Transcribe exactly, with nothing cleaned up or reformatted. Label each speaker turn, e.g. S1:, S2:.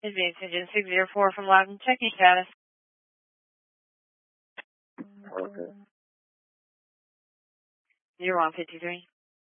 S1: Advanced Engine six zero four from Loudon. Checking status.
S2: Okay.
S1: zero one fifty-three.